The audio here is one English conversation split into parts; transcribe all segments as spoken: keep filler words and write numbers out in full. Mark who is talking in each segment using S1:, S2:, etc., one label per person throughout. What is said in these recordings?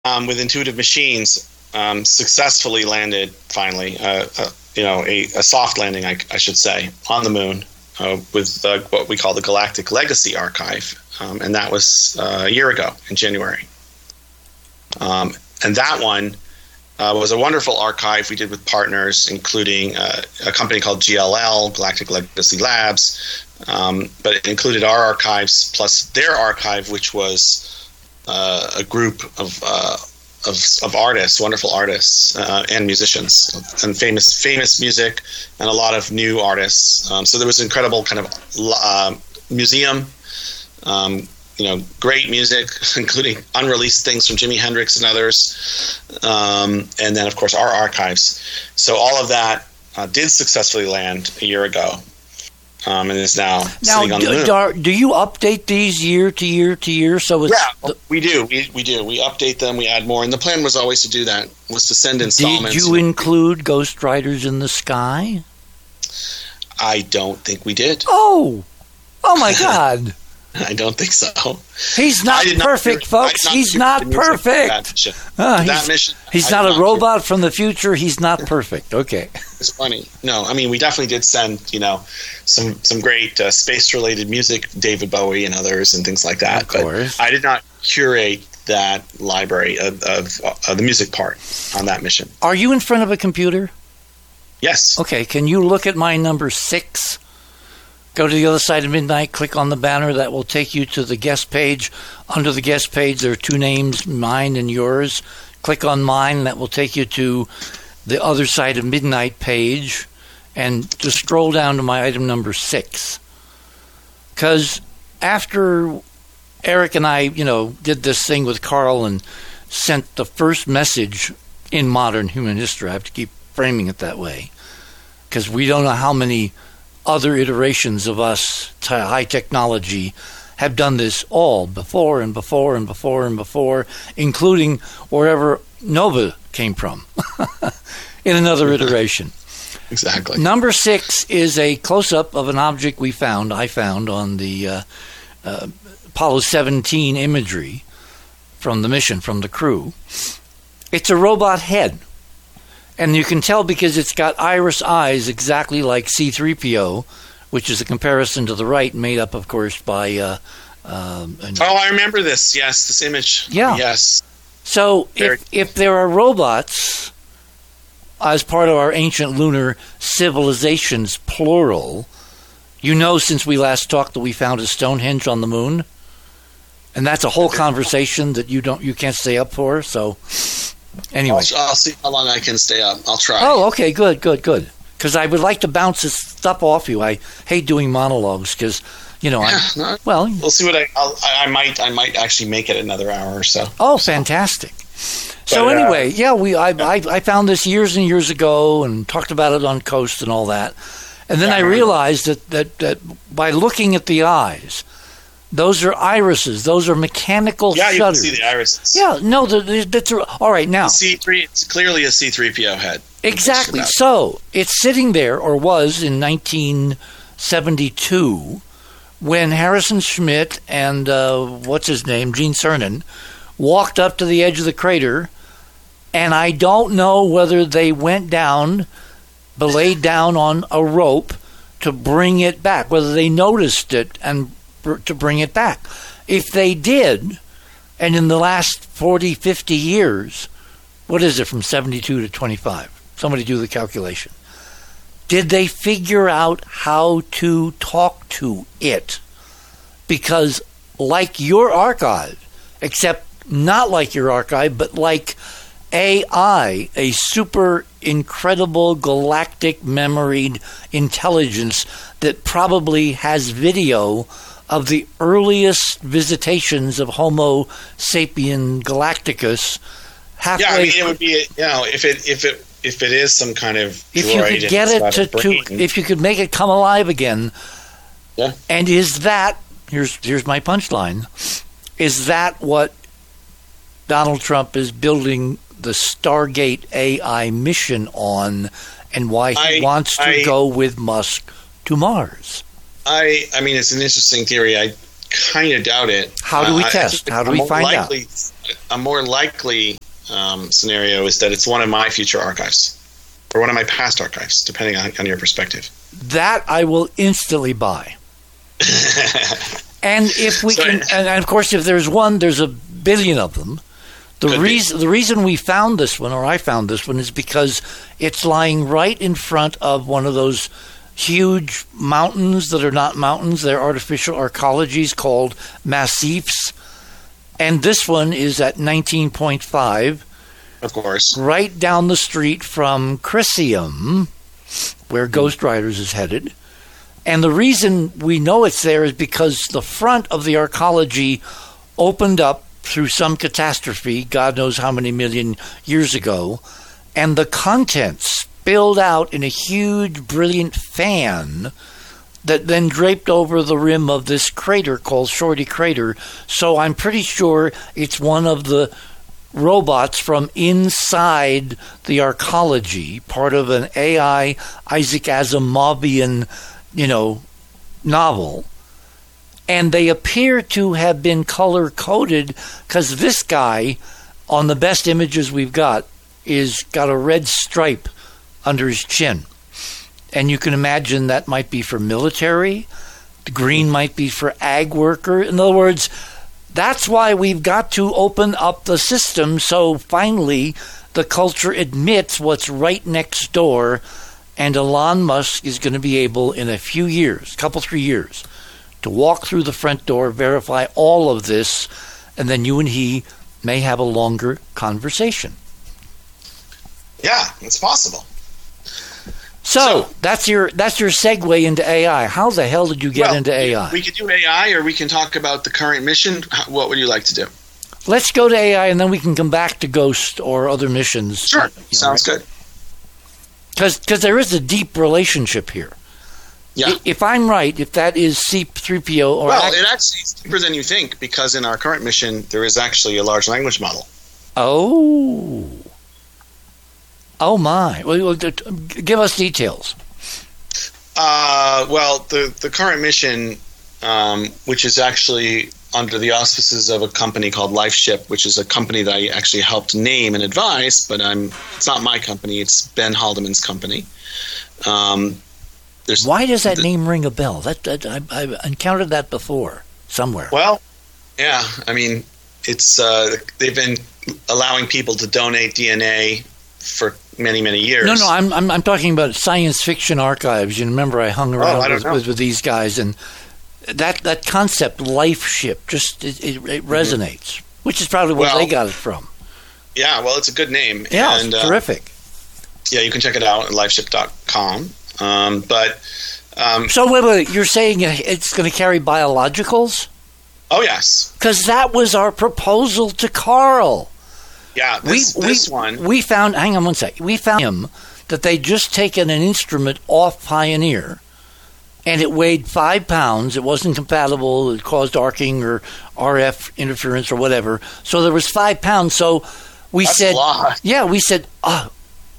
S1: um, with Intuitive Machines, um, successfully landed finally, uh, uh, you know, a, a soft landing, I, I should say, on the moon uh, with uh, what we call the Galactic Legacy Archive, um, and that was uh, a year ago in January. Um, and that one uh, was a wonderful archive we did with partners, including uh, a company called G L L, Galactic Legacy Labs, um, but it included our archives plus their archive, which was uh, a group of, uh, of of artists, wonderful artists uh, and musicians, and famous famous music, and a lot of new artists. Um, so there was an incredible kind of uh, museum. Um, You know, great music, including unreleased things from Jimi Hendrix and others, um, and then, of course, our archives. So all of that uh, did successfully land a year ago, um, and is now,
S2: now
S1: sitting on
S2: do,
S1: the moon.
S2: Do, do you update these year to year to year? So it's
S1: yeah,
S2: the,
S1: we do. We we do. We update them. We add more, and the plan was always to do that. Was to send installments.
S2: Did you include Ghost Riders in the Sky?
S1: I don't think we did.
S2: Oh, oh my God.
S1: I don't think so.
S2: He's not perfect,
S1: not,
S2: folks.
S1: not
S2: He's not perfect.
S1: That mission.
S2: Uh,
S1: that
S2: he's,
S1: mission.
S2: He's
S1: I
S2: not a
S1: not
S2: robot
S1: do.
S2: from the future. He's not perfect. Okay.
S1: It's funny. No, I mean, we definitely did send, you know, some some great uh, space-related music, David Bowie and others and things like that.
S2: Of course.
S1: But I did not curate that library of, of, of the music part on that mission.
S2: Are you in front of a computer?
S1: Yes.
S2: Okay. Can you look at my number six? Go to the other side of midnight, click on the banner. That will take you to the guest page. Under the guest page, there are two names, mine and yours. Click on mine. That will take you to the other side of midnight page. And just scroll down to my item number six. Because after Eric and I, you know, did this thing with Carl and sent the first message in modern human history, I have to keep framing it that way, because we don't know how many other iterations of us, t- high technology, have done this all before and before and before and before, including wherever Nova came from in another iteration.
S1: Exactly.
S2: Number six is a close-up of an object we found, I found, on the uh, uh, Apollo seventeen imagery from the mission, from the crew. It's a robot head. And you can tell because it's got iris eyes exactly like C three P O, which is a comparison to the right, made up, of course, by... Uh, um, an,
S1: oh, I remember this. Yes, this image.
S2: Yeah.
S1: Yes.
S2: So if, if there are robots as part of our ancient lunar civilizations, plural, you know since we last talked that we found a Stonehenge on the moon. And that's a whole conversation that you don't you can't stay up for, so... Anyway,
S1: I'll, I'll see how long I can stay up. I'll try.
S2: Oh, okay, good, good, good. Because I would like to bounce this stuff off you. I hate doing monologues because, you know,
S1: yeah,
S2: I
S1: no,
S2: well,
S1: we'll see what I I'll, I might I might actually make it another hour or so.
S2: Oh, fantastic! So
S1: But, uh,
S2: anyway, yeah, we I, I I found this years and years ago and talked about it on Coast and all that, and then
S1: Yeah,
S2: I
S1: I remember.
S2: realized that that that by looking at the eyes, those are irises. Those are mechanical
S1: Yeah, you can
S2: shutters.
S1: see the irises.
S2: Yeah, no, the, the, that's a, all right now.
S1: C three, it's clearly a C three P O head.
S2: Exactly. So it's sitting there, or was in nineteen seventy-two, when Harrison Schmitt and uh, what's his name, Gene Cernan, walked up to the edge of the crater, and I don't know whether they went down, belayed down on a rope to bring it back, whether they noticed it and br- to bring it back. If they did, and in the last forty, fifty years, what is it from seventy-two to twenty-five? Somebody do the calculation. Did they figure out how to talk to it? Because like your archive, except not like your archive, but like A I, a super incredible galactic memoried intelligence that probably has video of the earliest visitations of Homo sapien galacticus halfway.
S1: Yeah, I mean, it would be, you know, if it if it if it is some kind of
S2: if
S1: droid
S2: you could
S1: and
S2: get
S1: it's
S2: it
S1: got
S2: to,
S1: a brain,
S2: to if you could make it come alive again.
S1: Yeah.
S2: And is that here's here's my punchline. Is that what Donald Trump is building the Stargate A I mission on, and why he
S1: I-
S2: wants to
S1: I-
S2: go with Musk to Mars?
S1: I I mean, it's an interesting theory. I kind of doubt it.
S2: How do we
S1: Uh, I-
S2: test?
S1: I
S2: How do
S1: think
S2: we
S1: more
S2: find out?
S1: likely, a more likely um, scenario is that it's one of my future archives or one of my past archives, depending on, on your perspective.
S2: That I will instantly buy. And if we so, can, and of course, if there's one, there's a billion of them. The reason the reason we found this one, or I found this one, is because it's lying right in front of one of those huge mountains that are not mountains; they're artificial arcologies called massifs. And this one is at nineteen point five.
S1: Of course. Right
S2: down the street from Chrysium, where Ghost Riders is headed. And the reason we know it's there is because the front of the arcology opened up through some catastrophe, God knows how many million years ago, and the contents spilled out in a huge, brilliant fan that then draped over the rim of this crater called Shorty Crater. So I'm pretty sure it's one of the robots from inside the arcology, part of an A I Isaac Asimovian, you know, novel. And they appear to have been color-coded because this guy, on the best images we've got, is got a red stripe under his chin. And you can imagine that might be for military. The green might be for ag worker. In other words, that's why we've got to open up the system so finally the culture admits what's right next door, and Elon Musk is going to be able in a few years, couple, three years, to walk through the front door, verify all of this, and then you and he may have a longer conversation.
S1: Yeah, it's possible.
S2: So, so that's your that's your segue into A I. How the hell did you get
S1: well,
S2: into A I?
S1: We could do A I, or we can talk about the current mission. What would you like to do?
S2: Let's go to A I, and then we can come back to Ghost or other missions.
S1: Sure, you know, sounds right? good.
S2: Because there is a deep relationship here.
S1: Yeah.
S2: If I'm right, if that is C three P O or
S1: well, act- it actually is deeper than you think, because in our current mission there is actually a large language model.
S2: Oh, oh my! Well, give us details.
S1: Uh, well, the the current mission, um, which is actually under the auspices of a company called LifeShip, which is a company that I actually helped name and advise, but I'm it's not my company; it's Ben Haldeman's company. Um, There's
S2: Why does that
S1: the,
S2: name ring a bell? That, that I, I've encountered that before somewhere.
S1: Well, yeah, I mean, it's uh, they've been allowing people to donate D N A for many, many years.
S2: No, no, I'm I'm, I'm talking about science fiction archives. You remember I hung around
S1: oh,
S2: with, with, with these guys, and that that concept, LifeShip, just it, it, it resonates, mm-hmm. which is probably where
S1: well,
S2: they got it from.
S1: Yeah, well, it's a good name.
S2: Yeah,
S1: and,
S2: it's terrific.
S1: Uh, yeah, you can check it out at lifeship dot com. Um, but um,
S2: so wait, wait, you're saying it's going to carry biologicals?
S1: Oh yes,
S2: because that was our proposal to Carl.
S1: Yeah, this,
S2: we,
S1: this
S2: we,
S1: one.
S2: We found. Hang on one sec. We found him that they'd just taken an instrument off Pioneer, and it weighed five pounds. It wasn't compatible. It caused arcing or R F interference or whatever. So there was five pounds. So we
S1: That's
S2: said,
S1: a lot.
S2: yeah, we said, oh,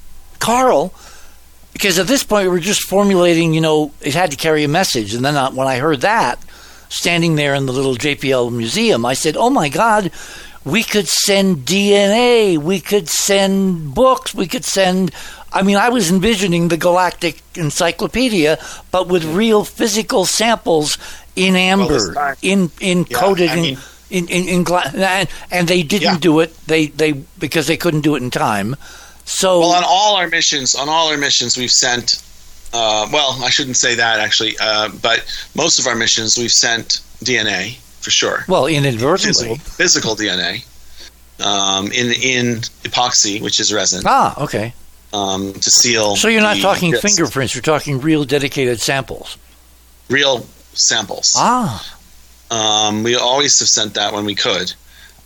S2: Carl. Because at this point, we were just formulating, you know, it had to carry a message. And then I, when I heard that, standing there in the little J P L museum, I said, oh, my God, we could send D N A. We could send books. We could send, I mean, I was envisioning the Galactic Encyclopedia, but with real physical samples in amber,
S1: well,
S2: in, in
S1: yeah,
S2: coated
S1: I mean,
S2: in, in, in, in glass. And, and they didn't
S1: yeah.
S2: do it they, they because they couldn't do it in time. So,
S1: well, on all our missions, on all our missions, we've sent. Uh, well, I shouldn't say that actually, uh, but most of our missions we've sent D N A for sure.
S2: Well, inadvertently,
S1: physical, physical D N A um, in in epoxy, which is resin.
S2: Ah, okay.
S1: Um, to seal.
S2: So you're not
S1: the
S2: talking
S1: disc.
S2: fingerprints; you're talking real dedicated samples.
S1: Real samples.
S2: Ah.
S1: Um, we always have sent that when we could.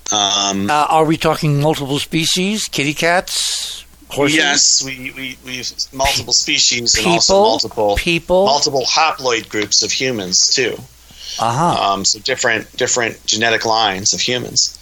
S1: Um,
S2: uh, are we talking multiple species? Kitty cats? Horses?
S1: Yes, we, we, we've multiple species
S2: people,
S1: and also multiple
S2: people,
S1: multiple haploid groups of humans too.
S2: Uh-huh.
S1: Um, so different different genetic lines of humans.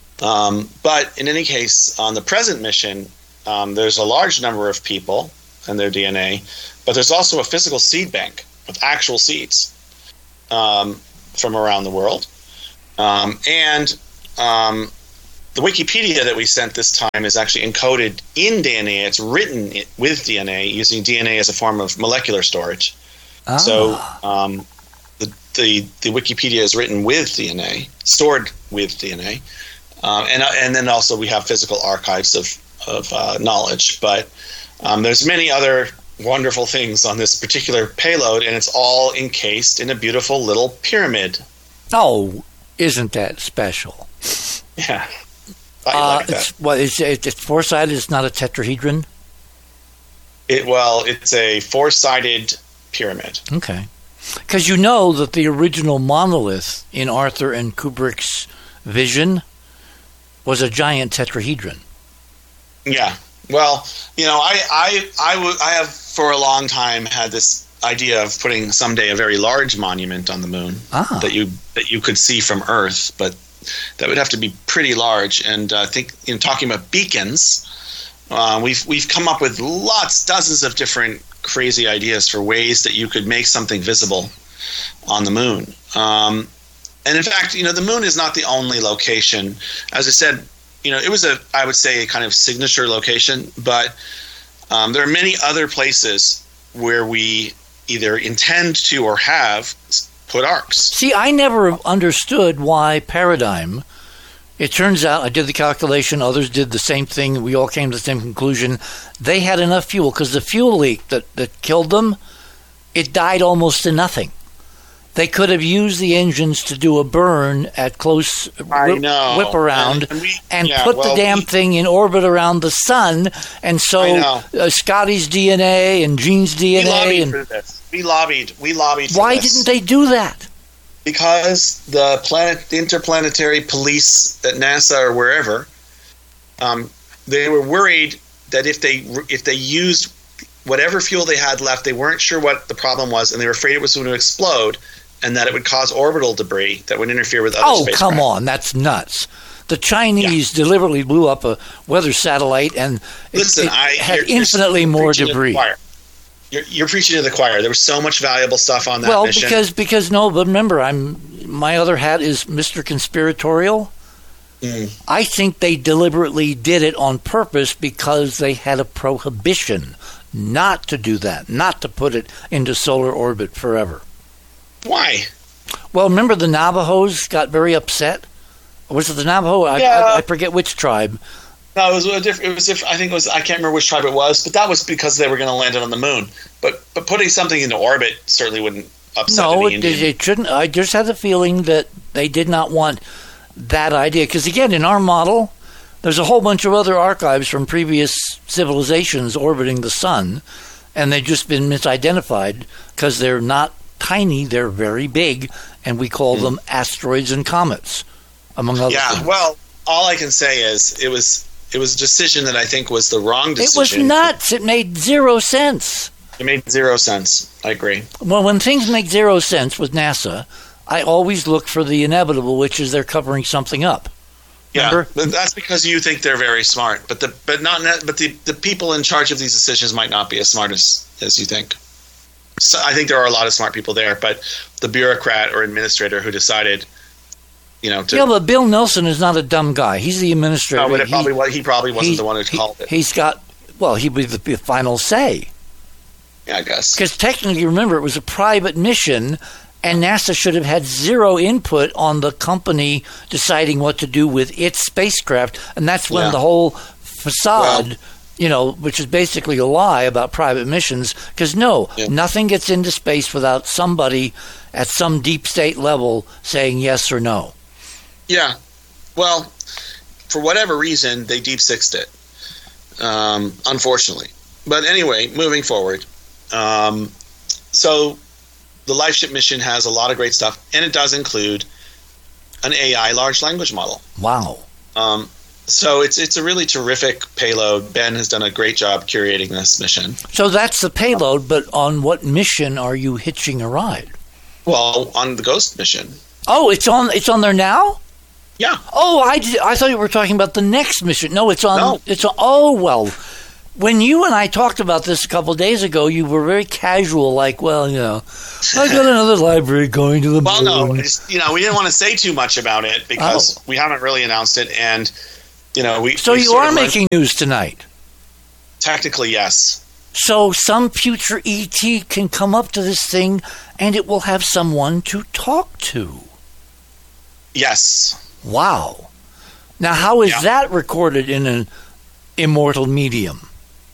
S1: Um, but in any case, on the present mission, um, there's a large number of people and their D N A, but there's also a physical seed bank of actual seeds um, from around the world, um, and um, the Wikipedia that we sent this time is actually encoded in D N A. It's written with D N A using D N A as a form of molecular storage. Ah. So um, the, the the Wikipedia is written with D N A, stored with D N A, um, and and then also we have physical archives of of uh, knowledge. But um, there's many other wonderful things on this particular payload, and it's all encased in a beautiful little pyramid.
S2: Oh, isn't that special?
S1: Yeah.
S2: I uh, like that. It's, well, it's, it's four-sided. It's not a tetrahedron?
S1: It Well, it's a four-sided pyramid.
S2: Okay. Because you know that the original monolith in Arthur and Kubrick's vision was a giant tetrahedron.
S1: Yeah. Well, you know, I, I, I, w- I have for a long time had this idea of putting someday a very large monument on the moon ah. that you that you could see from Earth, but that would have to be pretty large. And I uh, think, you know, talking about beacons, uh, we've we've come up with lots, dozens of different crazy ideas for ways that you could make something visible on the moon. Um, and in fact, you know, the moon is not the only location. As I said, you know, it was a, I would say, a kind of signature location, but um, there are many other places where we either intend to or have put arcs.
S2: See, I never understood why Paradigm, it turns out, I did the calculation, others did the same thing, we all came to the same conclusion, they had enough fuel, because the fuel leak that, that killed them, it died almost to nothing. They could have used the engines to do a burn at close whip, whip around and, and, we, and yeah, put well, the damn we, thing in orbit around the sun. And so uh, Scotty's D N A and Gene's D N A.
S1: We lobbied
S2: and,
S1: for this. We lobbied. We lobbied for
S2: Why
S1: this.
S2: didn't they do that?
S1: Because the planet, the interplanetary police at NASA or wherever, um, they were worried that if they if they used whatever fuel they had left, they weren't sure what the problem was, and they were afraid it was going to explode, and that it would cause orbital debris that would interfere with other
S2: oh,
S1: spacecraft.
S2: Oh, come on. That's nuts. The Chinese yeah. deliberately blew up a weather satellite, and it,
S1: Listen,
S2: it
S1: I,
S2: had
S1: you're,
S2: infinitely
S1: you're
S2: more debris.
S1: You're, you're preaching to the choir. There was so much valuable stuff on that
S2: well,
S1: mission.
S2: Well, because, because, no, but remember, I'm my other hat is Mister Conspiratorial. Mm. I think they deliberately did it on purpose because they had a prohibition not to do that, not to put it into solar orbit forever.
S1: Why?
S2: Well, remember the Navajos got very upset? Was it the Navajo? I,
S1: yeah.
S2: I, I forget which tribe.
S1: No, it was a different. It was. Diff- I think it was. I can't remember which tribe it was, but that was because they were going to land it on the moon. But but putting something into orbit certainly wouldn't upset
S2: no,
S1: any
S2: it,
S1: Indian.
S2: it shouldn't. I just had the feeling that they did not want that idea because, again, in our model, there's a whole bunch of other archives from previous civilizations orbiting the sun, and they've just been misidentified because they're not tiny, they're very big, and we call mm. them asteroids and comets, among other
S1: yeah,
S2: things.
S1: Yeah, well, all I can say is it was it was a decision that I think was the wrong decision.
S2: It was nuts. It made zero sense.
S1: It made zero sense. I agree.
S2: Well, when things make zero sense with NASA, I always look for the inevitable, which is they're covering something up. Remember?
S1: Yeah, but that's because you think they're very smart, but the but not but the, the people in charge of these decisions might not be as smart as, as you think. So I think there are a lot of smart people there, but the bureaucrat or administrator who decided, you know, to,
S2: yeah, but Bill Nelson is not a dumb guy. He's the administrator.
S1: No, but it
S2: he,
S1: probably he probably wasn't
S2: he,
S1: the one who
S2: he,
S1: called it.
S2: He's got well, he would be the final say.
S1: Yeah, I guess
S2: because technically, remember, it was a private mission. And NASA should have had zero input on the company deciding what to do with its spacecraft. And that's when yeah. the whole facade, well, you know, which is basically a lie about private missions. Because, no, yeah. nothing gets into space without somebody at some deep state level saying yes or no.
S1: Yeah. Well, for whatever reason, they deep sixed it, um, unfortunately. But anyway, moving forward. Um, so... The LifeShip mission has a lot of great stuff, and it does include an A I large language model.
S2: Wow.
S1: Um, so it's it's a really terrific payload. Ben has done a great job curating this mission.
S2: So that's the payload, but on what mission are you hitching a ride?
S1: Well, on the Ghost mission.
S2: Oh, it's on it's on there now?
S1: Yeah.
S2: Oh, I, I thought you were talking about the next mission. No, it's on.
S1: No.
S2: It's on, oh, well. When you and I talked about this a couple of days ago, you were very casual, like, well, you know, I got another library going to the
S1: well,
S2: moon.
S1: Well, no, you know, we didn't want to say too much about it because oh. we haven't really announced it, and you know, we.
S2: So
S1: we
S2: you
S1: sort
S2: are
S1: of learned-
S2: making news tonight.
S1: Technically, yes.
S2: So some future E T can come up to this thing and it will have someone to talk to.
S1: Yes.
S2: Wow. Now, how is
S1: Yeah.
S2: that recorded in an immortal medium?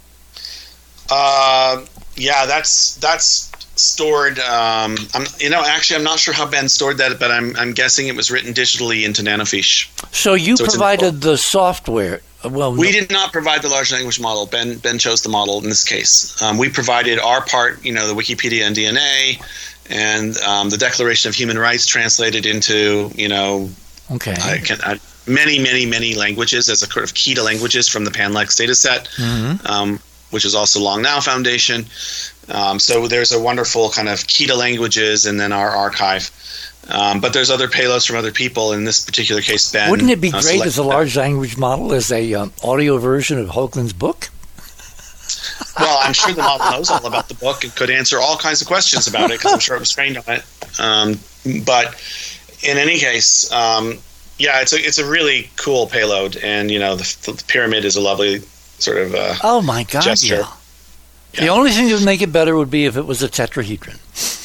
S1: Uh, yeah, that's that's stored. Um, I'm, you know, actually, I'm not sure how Ben stored that, but I'm I'm guessing it was written digitally into Nanofiche.
S2: So you
S1: So it's in
S2: provided the software. Uh, Well,
S1: We
S2: no-
S1: did not provide the large language model. Ben Ben chose the model in this case. Um, we provided our part, you know, the Wikipedia and D N A, and um, the Declaration of Human Rights translated into, you know,
S2: okay.
S1: I can, I, many, many, many languages as a sort of key to languages from the PanLex data set,
S2: Mhm.
S1: um, which is also Long Now Foundation. Um, so there's a wonderful kind of key to languages and then our archive. Um, but there's other payloads from other people. In this particular case, Ben.
S2: Wouldn't it be
S1: uh,
S2: great as a
S1: selected-
S2: large language model as a um, audio version of Hoagland's book?
S1: Well, I'm sure the model knows all about the book and could answer all kinds of questions about it because I'm sure it was trained on it. Um, but in any case, um, yeah, it's a it's a really cool payload, and you know the, the pyramid is a lovely sort of. Uh,
S2: Oh my God!
S1: Gesture.
S2: Yeah. The
S1: Yeah.
S2: only thing that would make it better would be if it was a tetrahedron.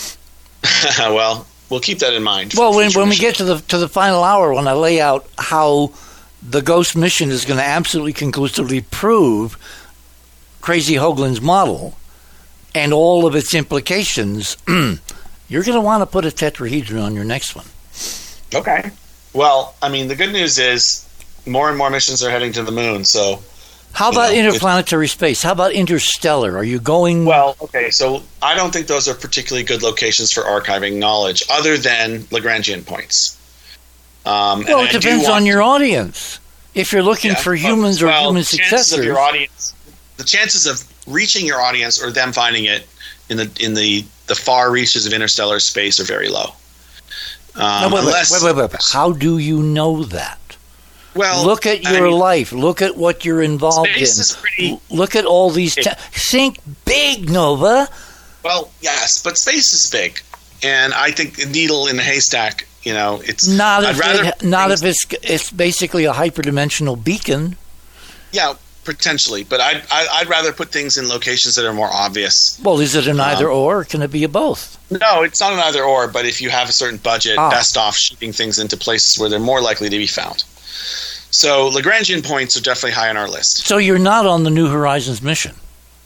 S1: well, we'll keep that in mind. for
S2: Well, when,
S1: future
S2: when we
S1: missions.
S2: get to the to the final hour, when I lay out how the Ghost mission is going to absolutely conclusively prove Crazy Hoagland's model and all of its implications, you're going to want to put a tetrahedron on your next one.
S1: Okay. Well, I mean, the good news is more and more missions are heading to the moon. So,
S2: How
S1: You
S2: about
S1: know, it-
S2: interplanetary space? How about interstellar? Are you going?
S1: well, okay. So I don't think those are particularly good locations for archiving knowledge, other than Lagrangian points. Um, and
S2: well,
S1: I
S2: it
S1: do
S2: depends
S1: want-
S2: on your audience. If you're looking
S1: Yeah,
S2: for
S1: but-
S2: humans or
S1: well,
S2: human
S1: the chances
S2: successors,
S1: of your audience, the chances of reaching your audience or them finding it in the in the, the far reaches of interstellar space are very low. Um,
S2: no, wait,
S1: unless,
S2: wait, wait, wait, wait. How do you know that?
S1: well,
S2: Look at
S1: I
S2: your
S1: mean,
S2: life. Look at what you're involved
S1: Space
S2: in.
S1: is pretty-
S2: L- Look at all these.
S1: It-
S2: Te- think big, Nova.
S1: Well, yes, but space is big, and I think the needle in the haystack. You know, it's
S2: Not
S1: I'd
S2: if
S1: rather
S2: it, not
S1: things-
S2: if it's it's basically a hyperdimensional beacon.
S1: yeah, potentially, but I'd I- I'd rather put things in locations that are more obvious.
S2: Well, is it an
S1: Um,
S2: either or? Or can it be a both?
S1: No, it's not an either or, but if you have a certain budget,
S2: Ah.
S1: best off shooting things into places where they're more likely to be found. So Lagrangian points are definitely high on our list.
S2: So you're not on the New Horizons mission,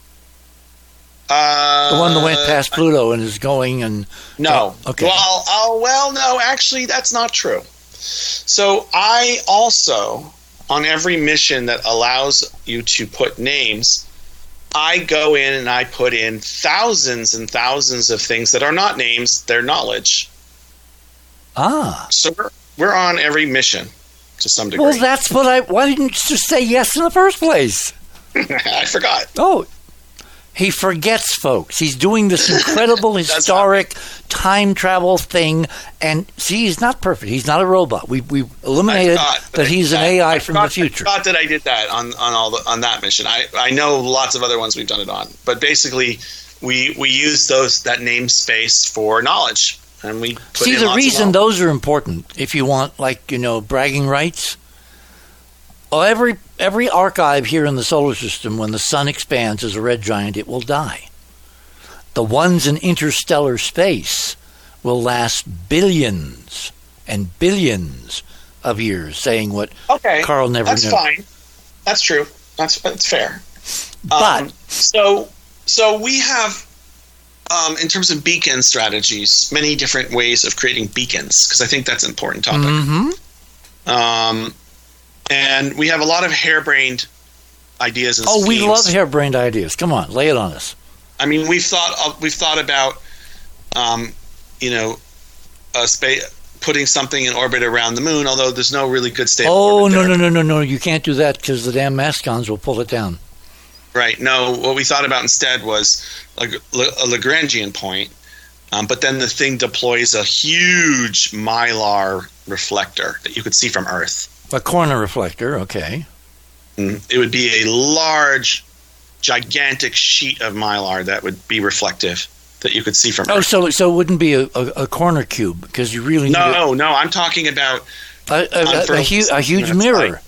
S1: Uh,
S2: the one that went past Pluto and is going and
S1: No.
S2: Oh, okay.
S1: Well, oh well, no. Actually, that's not true. So I also, on every mission that allows you to put names, I go in and I put in thousands and thousands of things that are not names; they're knowledge.
S2: ah.
S1: So we're, we're on every mission to some degree.
S2: Well, that's what I. Why didn't you just say yes in the first place?
S1: I forgot.
S2: Oh, he forgets, folks. He's doing this incredible historic time travel thing, and see, he's not perfect. He's not a robot. We we eliminated
S1: I forgot
S2: that he's an
S1: I-
S2: A I
S1: I
S2: from
S1: forgot-
S2: the future.
S1: I forgot that I did that on, on all the, on that mission. I, I know lots of other ones we've done it on, but basically we we use those that namespace for knowledge, and we put
S2: See,
S1: in
S2: the
S1: lots of
S2: reason
S1: knowledge.
S2: those are important, if you want, like, you know, bragging rights. Oh, every every archive here in the solar system, when the sun expands as a red giant, it will die. The ones in interstellar space will last billions and billions of years, saying what
S1: okay,
S2: Carl never
S1: that's
S2: knew.
S1: fine. That's true. That's that's fair.
S2: But
S1: Um, so so we have. Um, in terms of beacon strategies, many different ways of creating beacons, because I think that's an important topic.
S2: mhm.
S1: Um, and we have a lot of harebrained ideas and
S2: oh, we
S1: schemes.
S2: love harebrained ideas. Come on, lay it on us.
S1: I mean, we've thought of, we've thought about, um, you know, a space putting something in orbit around the moon. Although there's no really good stable
S2: Oh
S1: orbit
S2: no
S1: there.
S2: no no no no! You can't do that because the damn Mascons will pull it down.
S1: Right. No, what we thought about instead was like a Lagrangian point, um, but then the thing deploys a huge mylar reflector that you could see from Earth.
S2: A corner reflector, okay.
S1: Mm. It would be a large, gigantic sheet of mylar that would be reflective that you could see from
S2: Oh,
S1: Earth.
S2: so so it wouldn't be a, a, a corner cube because you really need
S1: No, no, I'm talking about
S2: a, a, a, a,
S1: unfurled
S2: hu- a huge
S1: that's
S2: mirror.
S1: like-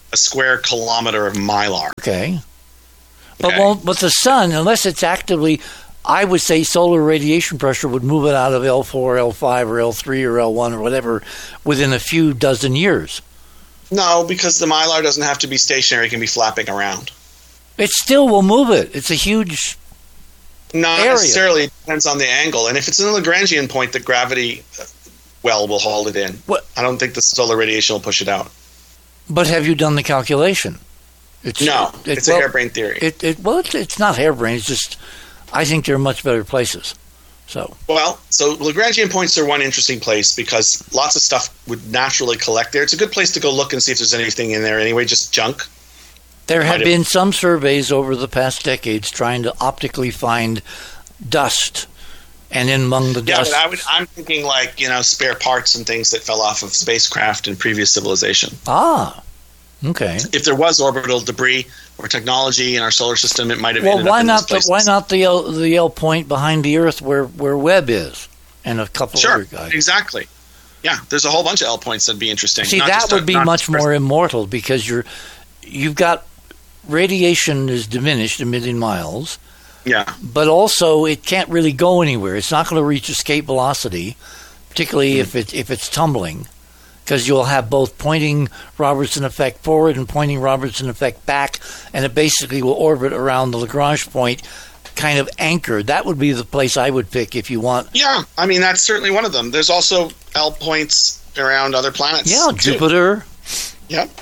S1: a square kilometer of mylar.
S2: Okay. But
S1: Okay.
S2: won't, but the sun, unless it's actively, I would say solar radiation pressure would move it out of L four, L five, or L three, or L one, or whatever within a few dozen years.
S1: No, because the mylar doesn't have to be stationary; it can be flapping around.
S2: It still will move it. It's a huge.
S1: Not
S2: Area.
S1: necessarily. It depends on the angle, and if it's in a Lagrangian point, the gravity uh, well will hold it in.
S2: What?
S1: I don't think the solar radiation will push it out.
S2: But have you done the calculation? It's,
S1: No,
S2: it-
S1: it's
S2: well,
S1: a harebrained theory.
S2: It, it well, it's, it's not harebrained. It's just I think there are much better places. So
S1: Well, so Lagrangian points are one interesting place because lots of stuff would naturally collect there. It's a good place to go look and see if there's anything in there anyway, just junk.
S2: there have
S1: Might have-
S2: been some surveys over the past decades trying to optically find dust, and in among the
S1: Yeah,
S2: dust,
S1: but I would, I'm thinking like, you know, spare parts and things that fell off of spacecraft in previous civilization.
S2: ah, okay.
S1: If there was orbital debris or technology in our solar system, it might have
S2: Well,
S1: ended up
S2: why
S1: in
S2: not
S1: those
S2: the
S1: places.
S2: why not the L, the L point behind the Earth where where Webb is, and a couple
S1: Sure,
S2: other guys.
S1: exactly. Yeah, there's a whole bunch of L points that'd be interesting.
S2: See,
S1: Not
S2: that
S1: just a-
S2: would be
S1: not
S2: much
S1: just-
S2: more immortal because you're you've got radiation is diminished a million miles,
S1: Yeah,
S2: but also it can't really go anywhere. It's not going to reach escape velocity, particularly
S1: Hmm.
S2: if it if it's tumbling, because you'll have both pointing Robertson effect forward and pointing Robertson effect back, and it basically will orbit around the Lagrange point, kind of anchored. That would be the place I would pick if you want.
S1: yeah. I mean, that's certainly one of them. There's also L points around other planets.
S2: Yeah,
S1: too.
S2: Jupiter.
S1: Yep.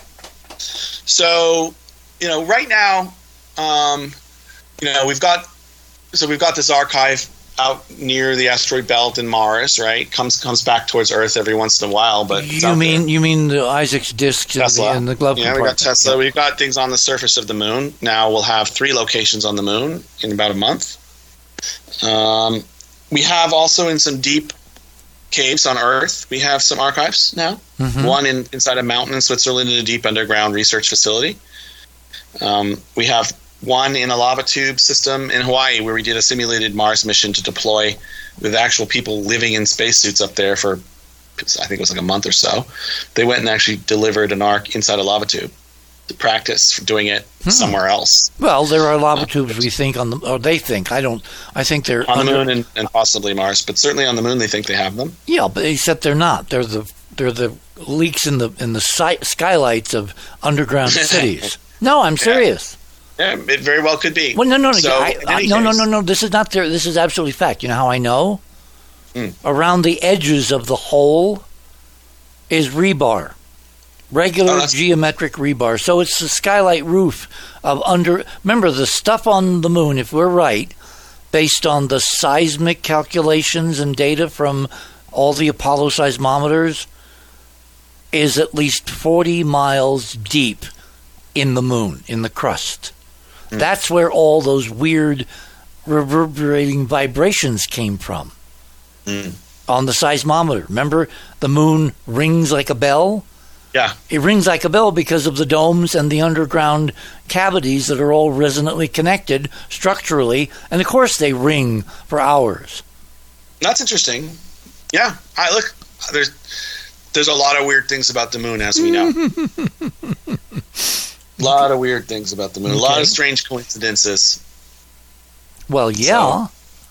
S1: So, you know, right now, um, you know, we've got so we've got this archive out near the asteroid belt in Mars, right? Comes comes back towards Earth every once in a while, but it's
S2: You
S1: out
S2: mean
S1: there.
S2: you mean the Isaac's discs in the,
S1: Tesla
S2: in the glove
S1: Yeah, we
S2: compartment?
S1: got Tesla. We've got things on the surface of the moon. Now we'll have three locations on the moon in about a month. Um, we have also in some deep caves on Earth. We have some archives now.
S2: Mhm.
S1: One in inside a mountain in Switzerland in a deep underground research facility. Um, we have one in a lava tube system in Hawaii where we did a simulated Mars mission to deploy with actual people living in spacesuits up there for, I think it was like a month or so. They went and actually delivered an arc inside a lava tube to practice for doing it
S2: Hmm.
S1: somewhere else
S2: Well, there are lava tubes we think on the, or they think. I don't. I think they're
S1: on the
S2: under,
S1: moon and, and possibly Mars, but certainly on the moon they think they have them.
S2: Yeah, but except they're not. They're the they're the leaks in the in the si- skylights of underground cities. No, I'm serious.
S1: Yeah, it very well could be.
S2: Well, no, no, no,
S1: So,
S2: I,
S1: in
S2: I,
S1: any
S2: no, no,
S1: case-
S2: no, no. This is not there. This is absolutely fact. You know how I know?
S1: Hmm.
S2: Around the edges of the hole is rebar, regular
S1: Oh, that's-
S2: geometric rebar. So it's the skylight roof of under. Remember the stuff on the moon. If we're right, based on the seismic calculations and data from all the Apollo seismometers, is at least forty miles deep in the moon, in the crust.
S1: Hmm.
S2: That's where all those weird reverberating vibrations came from
S1: Mm.
S2: on the seismometer. Remember, the moon rings like a bell?
S1: Yeah.
S2: It rings like a bell because of the domes and the underground cavities that are all resonantly connected structurally, and of course they ring for hours.
S1: That's interesting. Yeah, I look. There's there's a lot of weird things about the moon, as we know. A lot of weird things about the moon. A lot
S2: Okay.
S1: of strange coincidences.
S2: Well, yeah.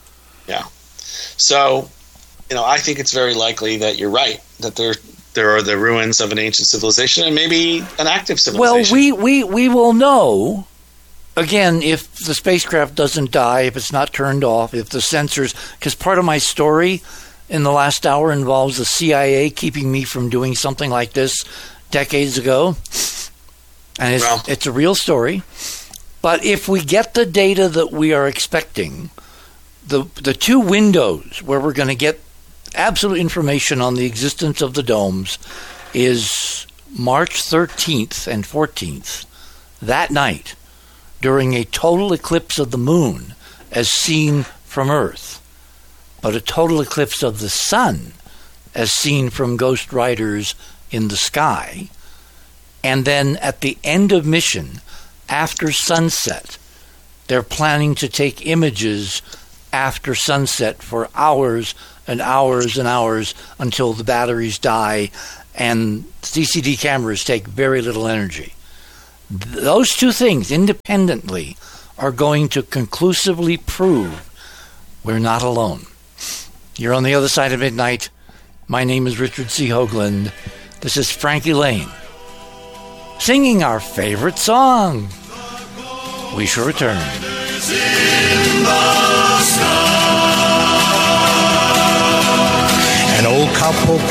S1: So, you know, I think it's very likely that you're right. That there there are the ruins of an ancient civilization and maybe an active
S2: Well,
S1: civilization.
S2: we, we, we will know, again, if the spacecraft doesn't die, if it's not turned off, if the sensors, because part of my story in the last hour involves the C I A keeping me from doing something like this decades ago. And it's,
S1: Well.
S2: it's a real story. But if we get the data that we are expecting, the the two windows where we're going to get absolute information on the existence of the domes is March thirteenth and fourteenth, that night, during a total eclipse of the moon as seen from Earth, but a total eclipse of the sun as seen from Ghost Riders in the sky. And then at the end of mission, after sunset, they're planning to take images after sunset for hours and hours and hours until the batteries die, and C C D cameras take very little energy. Those two things independently are going to conclusively prove we're not alone. You're on the other side of midnight. My name is Richard C. Hoagland. This is Frankie Laine singing our favorite song. We shall return.
S3: An old couple